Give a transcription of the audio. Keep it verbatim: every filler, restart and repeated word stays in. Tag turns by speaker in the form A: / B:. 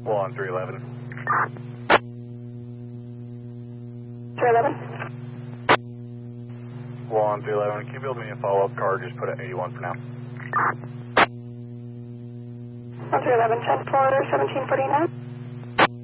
A: one three eleven.
B: three eleven.
A: one three eleven. Can you build me a follow-up car? Just put it eighty-one for now.
B: one three eleven, ten four, seventeen forty-nine.